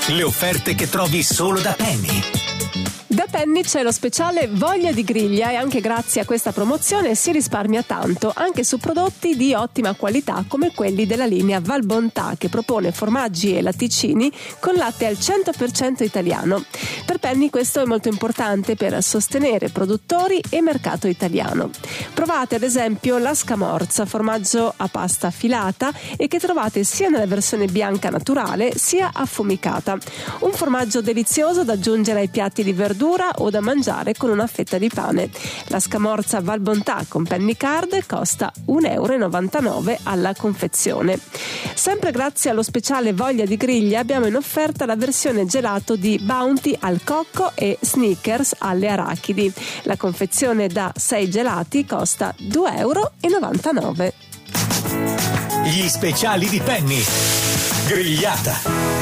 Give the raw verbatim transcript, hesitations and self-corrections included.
Le offerte che trovi solo da Penny. Da Penny c'è lo speciale Voglia di griglia e anche grazie a questa promozione si risparmia tanto, anche su prodotti di ottima qualità come quelli della linea Valbontà, che propone formaggi e latticini con latte al cento per cento italiano. Per Penny questo è molto importante per sostenere produttori e mercato italiano. Provate ad esempio la Scamorza, formaggio a pasta affilata e che trovate sia nella versione bianca naturale sia affumicata. Un formaggio delizioso da aggiungere ai piatti di verdura o da mangiare con una fetta di pane. La Scamorza Valbontà con Penny Card costa un euro e novantanove alla confezione. Sempre grazie allo speciale Voglia di griglia abbiamo in offerta la versione gelato di Bounty al cocco e Snickers alle arachidi. La confezione da sei gelati costa due euro e novantanove. Gli speciali di Penny. Grigliata.